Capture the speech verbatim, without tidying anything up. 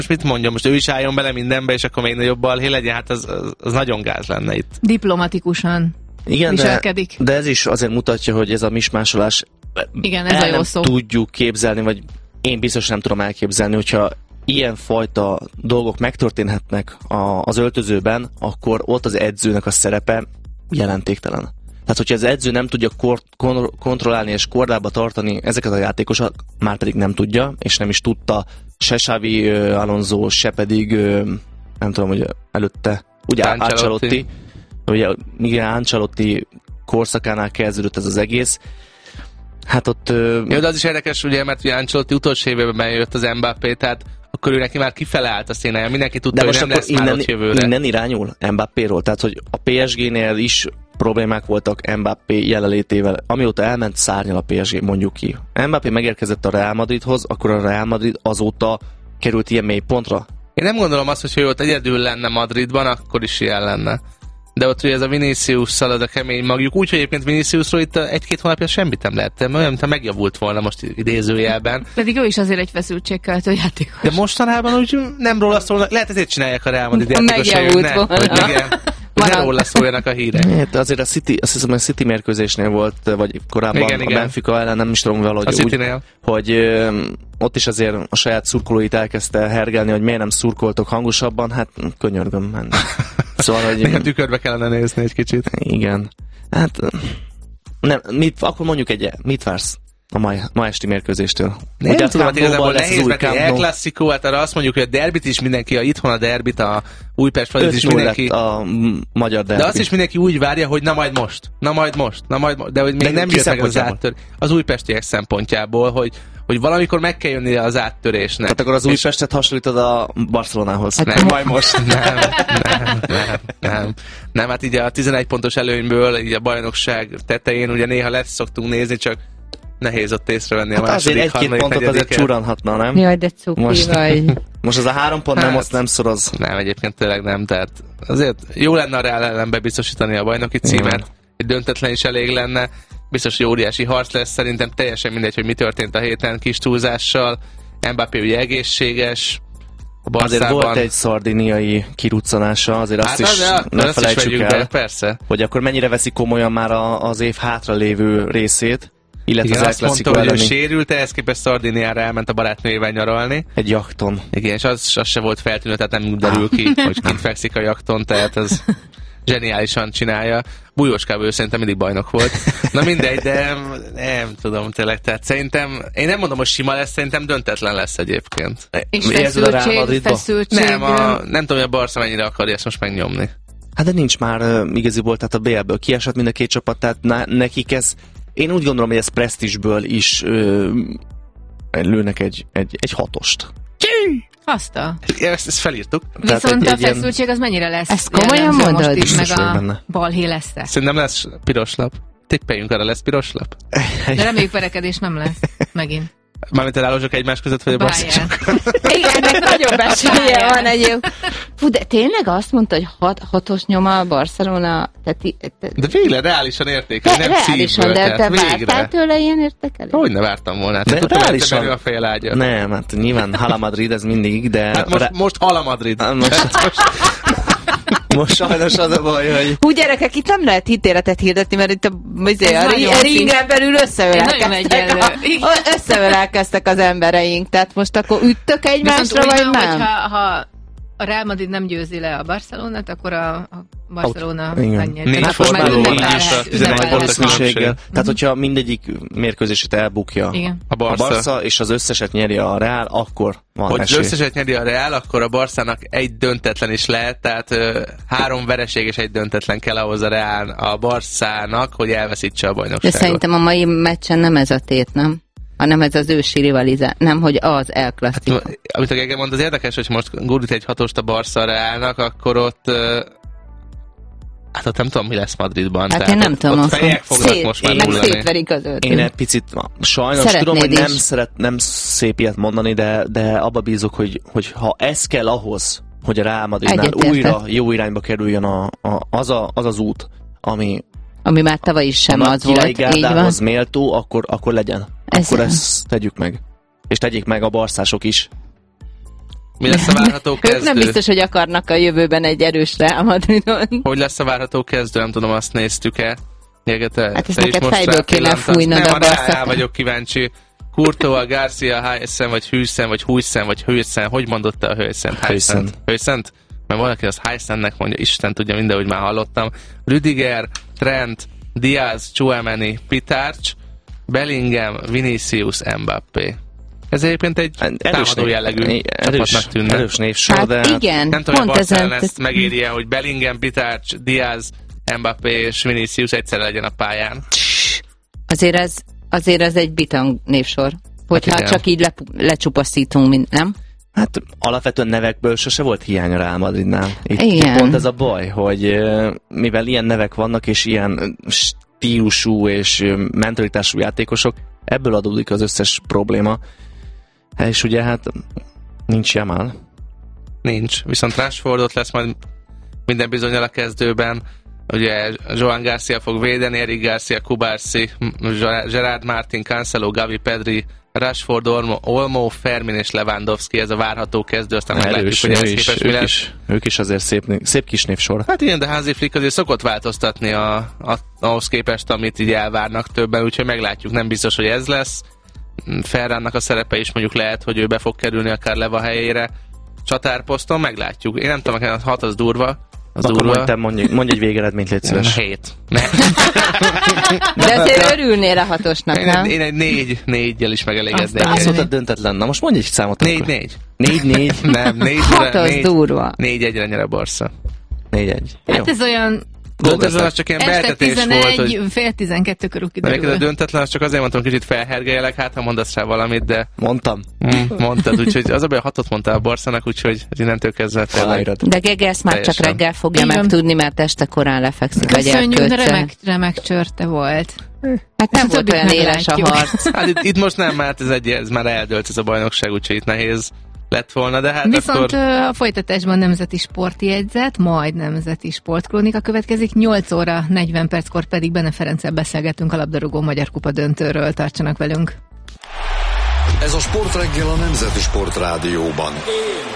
most mit mondjam, most ő is álljon bele mindenbe, és akkor még nagyobb balhé legyen, hát az, az, az nagyon gáz lenne itt. Diplomatikusan igen, viselkedik. De, de ez is azért mutatja, hogy ez a mismásolás igen, ez el a jó nem szó. tudjuk képzelni, vagy én biztos nem tudom elképzelni, hogyha ilyen fajta dolgok megtörténhetnek a, az öltözőben, akkor ott az edzőnek a szerepe jelentéktelen. Tehát, hogyha az edző nem tudja kor- kon- kontrollálni és kordába tartani ezeket a játékosokat, már pedig nem tudja, és nem is tudta se Xavi Alonso, se pedig nem tudom, hogy előtte ugye Ancelotti, ugye igen, Ancelotti korszakánál kezdődött ez az egész. Hát ott... Jó, de az is érdekes, ugye, mert ugye Ancelotti utolsó évében bejött az Mbappé, tehát akkor ő neki már kifele állt a színe, mindenki tudta, hogy nem lesz innen, már ott jövőre. Innen irányul Mbappéról, tehát hogy a pé es génél is problémák voltak Mbappé jelenlétével. Amióta elment, szárnyal a pé es gé, mondjuk ki. Mbappé megérkezett a Real Madridhoz, akkor a Real Madrid azóta került ilyen mély pontra. Én nem gondolom azt, hogy ő ott egyedül lenne Madridban, akkor is ilyen lenne. De ott ugye ez a Viniciusszal az a kemény magjuk, úgyhogy egyébként Viniciusról itt egy-két hónapja semmit nem lehet. Olyan, mintha megjavult volna most idézőjelben. Pedig ő is azért egy feszültségkeltő játékos. De mostanában úgy nem róla szólnak, lehet ezért csinálják a Real Madrid játékos, megjavult volna. Hogy igen. Ne róla szóljanak a hírek. Hát azért a City, azt hiszem, a City mérkőzésnél volt, vagy korábban igen, a igen. Benfica ellen, nem is tudom valahogy úgy, hogy ö, ott is azért a saját szurkolóit elkezdte hergelni, hogy miért nem szurkoltok hangosabban, hát könyörgöm menni. Szóval, hogy... Még a tükörbe kellene nézni egy kicsit. Igen. Hát nem, mit, akkor mondjuk egy, mit vársz a ma, ma esti mérkőzéstől? Nem ugye tudom, hát igazából nehéz, mert egy El Clasico, hát arra azt mondjuk, hogy a derbit is mindenki, a itthon a derbit, a Újpest Fradiz is mindenki... a magyar derbi. De azt is mindenki úgy várja, hogy na majd most, na majd most, na majd most, de hogy még de nem jött meg az áttör. Az újpestiek szempontjából, hogy hogy valamikor meg kell jönni az áttörésnek. Tehát akkor az Újpestet hasonlítod a Barcelonához. Hát nem, majd most. Nem, nem, nem, nem. Nem, hát így a tizenegy pontos előnyből, így a bajnokság tetején ugye néha lesz szoktunk nézni, csak nehéz ott észrevenni hát a második, azért egy-két pontot azért csuranhatna, nem? Jaj, de cuki most, vagy. Most az a három pont hát, nem, azt nem szoroz. Nem, egyébként tényleg nem, tehát azért jó lenne a Real ellenbe biztosítani a bajnoki címet. Igen. Egy döntetlen is elég lenne. Biztos, hogy óriási harc lesz, szerintem teljesen mindegy, hogy mi történt a héten kis túlzással. Mbappé ugye egészséges. A azért volt egy szardiniai kiruccanása, azért hát azt is az, ne azt felejtsük is el, be, persze. Hogy akkor mennyire veszi komolyan már a, az év hátra lévő részét, illetve igen, az azt mondta, hogy ő sérült, ehhez képest Szardiniára elment a barátnőjével nyaralni. Egy jachton. Igen, és az, az se volt feltűnő, tehát nem derül ki, hogy kint fekszik a jachton, tehát ez zseniálisan csinálja. Bújóskában ő szerintem mindig bajnok volt. Na mindegy, de nem tudom tényleg, tehát szerintem, én nem mondom, hogy sima lesz, szerintem döntetlen lesz egyébként. És feszültség, feszültség. Nem, a, nem tudom, hogy a Barca mennyire akarja ezt most megnyomni. Hát de nincs már uh, igaziból, tehát a bé el-ből kiesett mind a két csapat, tehát na, nekik ez, én úgy gondolom, hogy ez presztízsből is uh, lőnek egy, egy, egy hatost. Azt a... Ezt, ezt felírtuk. Viszont egy, a egy feszültség az mennyire lesz? Ezt komolyan mondod? Most is, meg a balhé lesz. Szerintem lesz piros lap. Tippeljünk arra, lesz piros lap. De reméljük verekedés nem lesz. Megint. Mármint elállózsok egymás között, vagy a barszások. Igen, ennek nagyobb esélye van egyébként. Fú, de tényleg azt mondta, hogy hat, hatos nyoma a Barcelona... Tehát, te, de végre reálisan értékel, nem reálisan, szívből. De te vártál tőle ilyen értékelést? Hogy ne vártam volna? De tudtam, reálisan. A fejelágya. Nem, hát nyilván Hala Madrid, ez mindig, de... Hát most, re... most Hala Madrid. Hát most... Most sajnos az a baj, hogy... Hú, gyerekek, itt nem lehet ítéletet hirdetni, mert itt a, a, a ringen belül összeölelkeztek, a, összeölelkeztek az embereink. Tehát most akkor üttök egymásra, vagy nem? Hogyha, ha a Real Madrid nem győzi le a Barcelonát, akkor a, a Barcelona megnyeri. Nincs formáló, Tehát, hogyha mindegyik mérkőzését elbukja igen. a Barca, a Barca, és az összeset nyeri a Real, akkor van hogy esély. az összeset nyeri a Real, akkor a Barszának egy döntetlen is lehet, tehát uh, három vereség és egy döntetlen kell ahhoz a Real a Barszának, hogy elveszítse a bajnokságot. De szerintem a mai meccsen nem ez a tét, nem? hanem ez az ősi rivalizál, nem, hogy az El Clasico. Hát, amit a Gege mond, az érdekes, hogy most gurít egy hatost a Barca Reálnak, akkor ott uh, hát ott nem tudom, mi lesz Madridban. Hát én nem ott, tudom. Ott fejek fognak szét, most már hullani. szétverik az őt. Én egy picit, sajnos Szeretnéd tudom, hogy nem, szeret, nem szép ilyet mondani, de, de abba bízok, hogy, hogy ha ez kell ahhoz, hogy a Real Madridnál újra jó irányba kerüljön a, a, az, a, az az út, ami ami már tavaly is sem az volt, így van. Az méltó, akkor, akkor legyen. Ez akkor ezt tegyük meg. És tegyék meg a barszások is. Mi lesz a várható kezdő? Ők nem biztos, hogy akarnak a jövőben egy erős Real Madridon. Hogy lesz a várható kezdő? Nem tudom, azt néztük-e. Te, hát ezt neked fejből kéne fújnod a Barca. Nem, vagyok kíváncsi. Courtois, Garcia, Hüysen, vagy Hüysen, vagy Hüysen, vagy Hüysen. Hogy mondotta a Hüysen? Hüysen. Hüysen? Mert valaki az Hüysennek mondja, Isten tudja, mindenhogy már hallottam. Rüdiger, Trent, Diaz, Tchouaméni, Pitarch, Bellingham, Vinicius, Mbappé. Ez egyébként egy támadó jellegű csapatnak tűnne. Erős névsor, hát de... igen, nem tudom, hogy a Barcelona ezt megéri-e, hogy Bellingham, Pitarch, Diaz, Mbappé és Vinicius egyszerre legyen a pályán. Azért ez, azért ez egy bitang névsor. Hogyha hát csak így le, lecsupaszítunk, mint, nem? Hát alapvetően nevekből sose volt hiány a Real Madridnál. Itt igen. Pont ez a baj, hogy mivel ilyen nevek vannak, és ilyen stílusú és mentalitású játékosok, ebből adódik az összes probléma. És ugye hát nincs Yamal. Nincs. Viszont Rashfordot lesz majd minden bizonnyal a kezdőben. Ugye Joan Garcia fog védeni, Eric Garcia, Kubarsi, Gerard Martin, Cancelo, Gavi, Pedri, Rashford, Olmo, Olmo, Fermin és Lewandowski, ez a várható kezdő, aztán meglátjuk, hogy ez képes mi lesz. Is, ők is azért szép, szép kis névsor. Hát igen, de Hansi Flick azért szokott változtatni a, a, ahhoz képest, amit így elvárnak többen, úgyhogy meglátjuk, nem biztos, hogy ez lesz. Ferrannak a szerepe is mondjuk lehet, hogy ő be fog kerülni akár Leva helyére csatárposzton, meglátjuk. Én nem tudom, nekem a hat az durva. Az Akkor mondj, te mondj, mondj egy végeredményt, légy szíves. Hét. De azért örülnél a hatosnak, én, nem? Én egy négy, négyel is megelégednék. Azt mondtad döntetlen. Na most mondj egy számot. Négy, négy. Négy, négy. Nem, négy. Hat az durva. Négy egyre nyer a Barca. Négy, egy. Hát ez olyan... Döntetlen, az csak ilyen behetetés volt, hogy... fél tizenkettő körül kiderül. A döntetlen, az csak azért mondtam, kicsit felhergeljelek, hát ha mondasz rá valamit, de... Mondtam. Mm, mondtad, úgyhogy az a baj, a hatot mondtál a Barszának, úgyhogy innentől kezdve tényleg... De Gege ezt már csak reggel fogja igen. megtudni, mert este korán lefekszik a gyerkőccel. Köszönjük, remek, remek csörte volt. Hát nem volt olyan éles a harc. Hát itt, itt most nem, mert ez, egy, ez már eldőlt ez a bajnokság, úgyhogy itt nehéz lett volna, de hát viszont akkor... a folytatásban nemzeti sportjegyzet, majd nemzeti sportkrónika következik, nyolc óra negyven perckor pedig Bene Ferenccel beszélgetünk a labdarúgó Magyar Kupa döntőről, tartsanak velünk. Ez a Sportreggel a Nemzeti Sportrádióban.